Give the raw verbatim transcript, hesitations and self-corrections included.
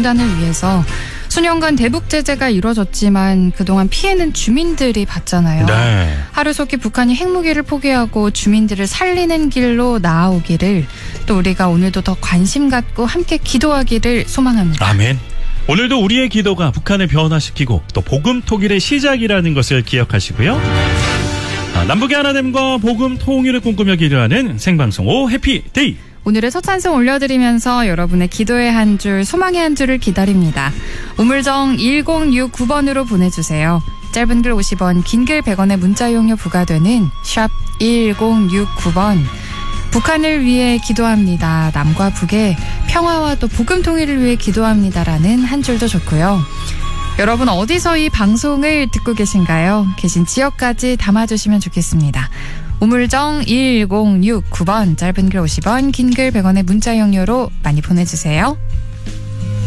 중단을 위해서 수년간 대북 제재가 이루어졌지만 그동안 피해는 주민들이 봤잖아요. 네. 하루속히 북한이 핵무기를 포기하고 주민들을 살리는 길로 나아오기를, 또 우리가 오늘도 더 관심 갖고 함께 기도하기를 소망합니다. 아멘. 오늘도 우리의 기도가 북한을 변화시키고 또 복음 통일의 시작이라는 것을 기억하시고요. 아, 남북의 하나됨과 복음 통일을 꿈꾸며 기도하는 생방송 오 해피데이. 오늘의 첫 찬송 올려드리면서 여러분의 기도의 한 줄, 소망의 한 줄을 기다립니다. 우물정 일공육구 번으로 보내주세요. 짧은 글 오십 원, 긴 글 백 원의 문자 이용료 부과되는 샵 일공육구 번. 북한을 위해 기도합니다. 남과 북의 평화와 또 복음 통일을 위해 기도합니다라는 한 줄도 좋고요. 여러분 어디서 이 방송을 듣고 계신가요? 계신 지역까지 담아주시면 좋겠습니다. 우물정 일공육구 번, 짧은 글 오십 원, 긴 글 백 원의 문자 이용료로 많이 보내주세요.